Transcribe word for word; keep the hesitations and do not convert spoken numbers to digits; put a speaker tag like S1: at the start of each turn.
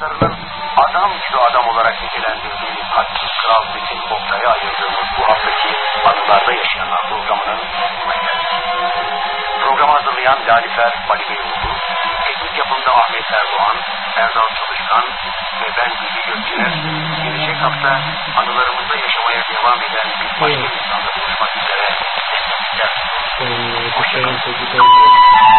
S1: dostlarının adam gibi adam olarak nitelendirdiği hadsiz kral Metin Oktay'a ayırdığımız bu haftaki Anılarda Yaşayanlar programının sonuna geldik. Programı hazırlayan Lalifer Ali Beyoğlu, teknik yapımda Ahmet Erdoğan, Erdal Çalışkan ve ben Bilgi Gökçener, gelecek hafta anılarımızda yaşamaya devam eden bir başka insanla buluşmak üzere. Hoşçakalın.